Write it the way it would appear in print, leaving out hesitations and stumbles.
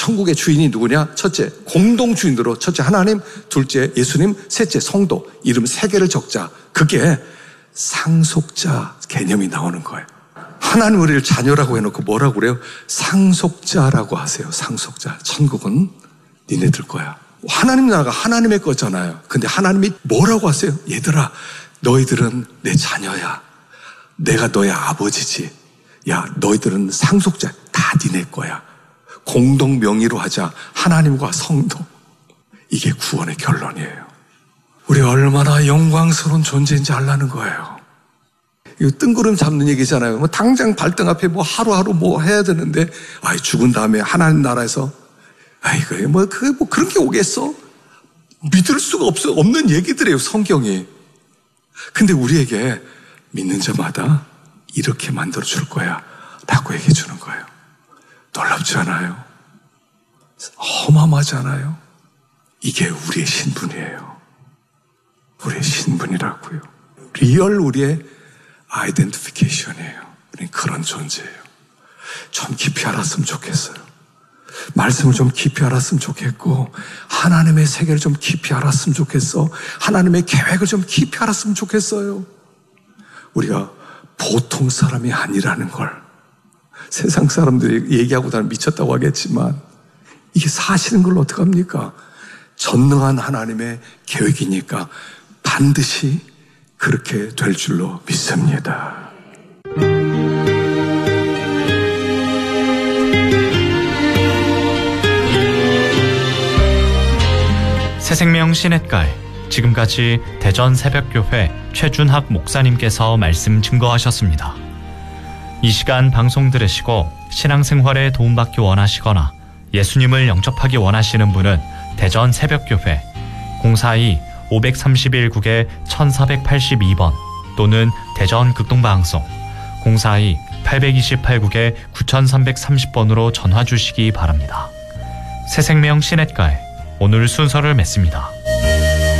천국의 주인이 누구냐? 첫째, 공동 주인으로 첫째 하나님, 둘째 예수님, 셋째 성도. 이름 3개를 적자. 그게 상속자 개념이 나오는 거예요. 하나님 우리를 자녀라고 해놓고 뭐라고 그래요? 상속자라고 하세요. 상속자. 천국은 니네들 거야. 하나님 나라가 하나님의 거잖아요. 근데 하나님이 뭐라고 하세요? 얘들아, 너희들은 내 자녀야. 내가 너의 아버지지. 야, 너희들은 상속자. 다 니네 거야. 공동 명의로 하자. 하나님과 성도. 이게 구원의 결론이에요. 우리 얼마나 영광스러운 존재인지 알라는 거예요. 이거 뜬구름 잡는 얘기잖아요. 뭐 당장 발등 앞에 뭐 하루하루 뭐 해야 되는데, 죽은 다음에 하나님 나라에서, 그런 게 오겠어? 믿을 수가 없는 얘기들이에요, 성경이. 근데 우리에게 믿는 자마다 이렇게 만들어줄 거야 라고 얘기해 주는 거예요. 놀랍지 않아요? 어마어마하지 않아요? 이게 우리의 신분이에요. 우리의 신분이라고요. 리얼 우리의 아이덴티피케이션이에요. 우리는 그런 존재예요. 좀 깊이 알았으면 좋겠어요. 말씀을 좀 깊이 알았으면 좋겠고, 하나님의 세계를 좀 깊이 알았으면 좋겠어. 하나님의 계획을 좀 깊이 알았으면 좋겠어요. 우리가 보통 사람이 아니라는 걸. 세상 사람들이 얘기하고 나는 미쳤다고 하겠지만 이게 사실인 걸 어떡합니까? 전능한 하나님의 계획이니까 반드시 그렇게 될 줄로 믿습니다. 새생명 시냇가에 지금까지 대전 새벽교회 최준학 목사님께서 말씀 증거하셨습니다. 이 시간 방송 들으시고 신앙생활에 도움받기 원하시거나 예수님을 영접하기 원하시는 분은 대전 새벽교회 042-531국에 1482번 또는 대전 극동방송 042-828국에 9330번으로 전화 주시기 바랍니다. 새생명 시냇가에 오늘 순서를 맺습니다.